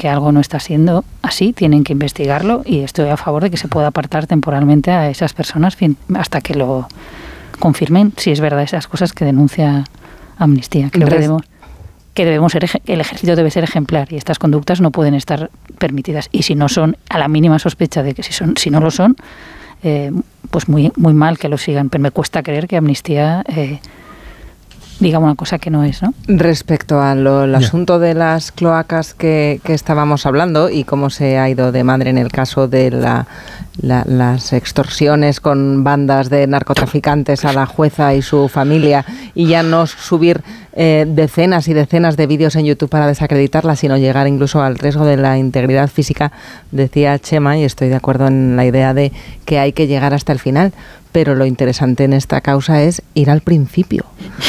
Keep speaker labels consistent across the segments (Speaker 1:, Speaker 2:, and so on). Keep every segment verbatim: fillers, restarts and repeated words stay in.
Speaker 1: que algo no está siendo así, tienen que investigarlo y estoy a favor de que se pueda apartar temporalmente a esas personas hasta que lo confirmen si es verdad esas cosas que denuncia Amnistía. Creo que debemos, que debemos ser, el ejército debe ser ejemplar y estas conductas no pueden estar permitidas. Y si no son, a la mínima sospecha de que si son, si no lo son, eh, pues muy, muy mal que lo sigan. Pero me cuesta creer que Amnistía eh, diga una cosa que no es, ¿no?
Speaker 2: Respecto al asunto de las cloacas que, que estábamos hablando y cómo se ha ido de madre en el caso de la, la, las extorsiones con bandas de narcotraficantes a la jueza y su familia, y ya no subir eh, decenas y decenas de vídeos en YouTube para desacreditarla, sino llegar incluso al riesgo de la integridad física, decía Chema, y estoy de acuerdo en la idea de que hay que llegar hasta el final. Pero lo interesante en esta causa es ir al principio.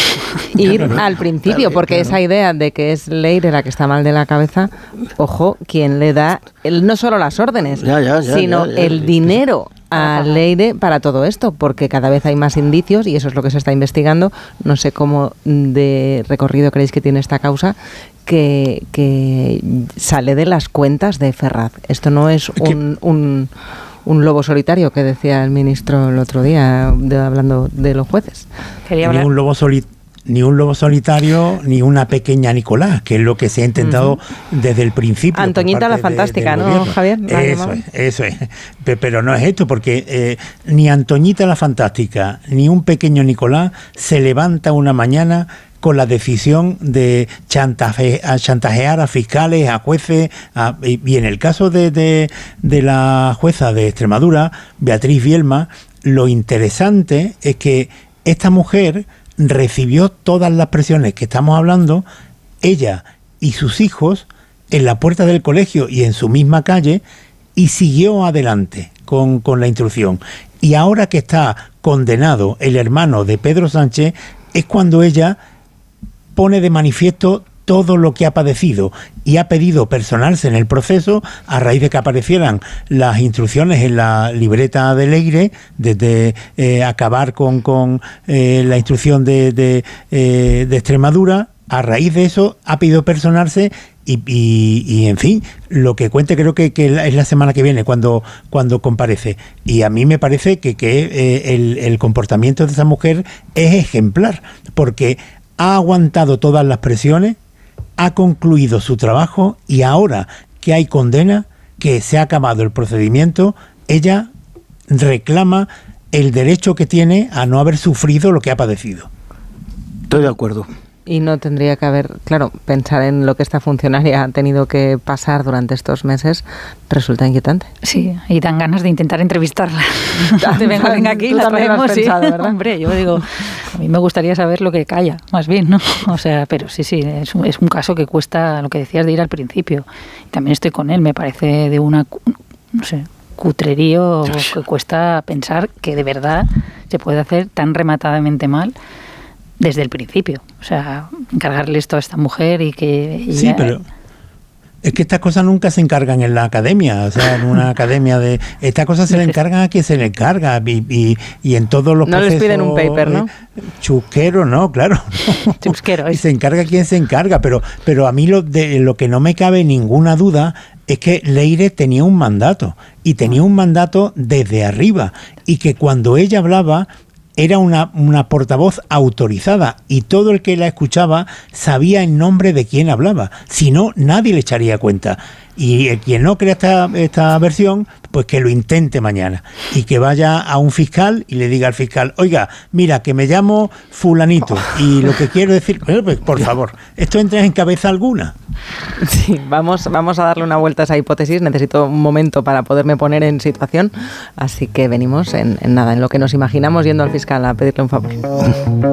Speaker 2: Ir al principio, porque esa idea de que es Leire la que está mal de la cabeza, ojo, quien le da el, no solo las órdenes, ya, ya, ya, sino ya, ya, el ya. dinero a Leire para todo esto, porque cada vez hay más indicios y eso es lo que se está investigando. No sé cómo de recorrido creéis que tiene esta causa, que, que sale de las cuentas de Ferraz. Esto no es un... un un lobo solitario, que decía el ministro el otro día, de, hablando de los jueces.
Speaker 3: Ni un lobo solitario. Ni un lobo solitario, ni una pequeña Nicolás, que es lo que se ha intentado uh-huh. desde el principio.
Speaker 2: Antoñita la fantástica, de, ¿no, gobierno. Javier?
Speaker 3: Eso es, eso es. Pero no es esto, porque eh, ni Antoñita la fantástica, ni un pequeño Nicolás se levanta una mañana con la decisión de chantaje, a chantajear a fiscales, a jueces, a, y, y en el caso de, de, de la jueza de Extremadura, Beatriz Bielma, lo interesante es que esta mujer recibió todas las presiones que estamos hablando, ella y sus hijos, en la puerta del colegio y en su misma calle, y siguió adelante con, con la instrucción. Y ahora que está condenado el hermano de Pedro Sánchez, es cuando ella pone de manifiesto todo lo que ha padecido y ha pedido personarse en el proceso a raíz de que aparecieran las instrucciones en la libreta de Leire, desde eh, acabar con, con eh, la instrucción de, de, eh, de Extremadura. A raíz de eso ha pedido personarse y, y, y en fin, lo que cuente creo que, que es la semana que viene cuando, cuando comparece. Y a mí me parece que, que eh, el, el comportamiento de esa mujer es ejemplar, porque ha aguantado todas las presiones, ha concluido su trabajo y ahora que hay condena, que se ha acabado el procedimiento, ella reclama el derecho que tiene a no haber sufrido lo que ha padecido.
Speaker 4: Estoy de acuerdo.
Speaker 2: Y no tendría que haber, claro, pensar en lo que esta funcionaria ha tenido que pasar durante estos meses resulta inquietante.
Speaker 1: Sí, y dan ganas de intentar entrevistarla. venga, venga aquí, la traemos, sí. Pensado, ¿verdad? Hombre, yo digo, a mí me gustaría saber lo que calla, más bien, ¿no? O sea, pero sí, sí, es un, es un caso que cuesta, lo que decías de ir al principio. También estoy con él, me parece de una, no sé, cutrerío que cuesta pensar que de verdad se puede hacer tan rematadamente mal desde el principio. O sea, encargarle esto a esta mujer y que...
Speaker 3: Sí, ya... pero es que estas cosas nunca se encargan en la academia, o sea, en una academia de... Estas cosas se le encargan a quien se le encarga y, y, y en todos los
Speaker 2: no procesos... No les piden un paper, ¿no?
Speaker 3: Chusquero, no, claro. No.
Speaker 1: Chusquero.
Speaker 3: Y se encarga quien se encarga, pero, pero a mí lo, de, lo que no me cabe ninguna duda es que Leire tenía un mandato, y tenía un mandato desde arriba, y que cuando ella hablaba... era una, una portavoz autorizada y todo el que la escuchaba sabía en nombre de quién hablaba. Si no, nadie le echaría cuenta. Y el quien no crea esta, esta versión, pues que lo intente mañana. Y que vaya a un fiscal y le diga al fiscal, oiga, mira, que me llamo fulanito y lo que quiero decir... Pues, por favor, ¿esto entra en cabeza alguna?
Speaker 2: Sí, vamos, vamos a darle una vuelta a esa hipótesis. Necesito un momento para poderme poner en situación. Así que venimos en, en nada, en lo que nos imaginamos yendo al fiscal a pedirle un favor.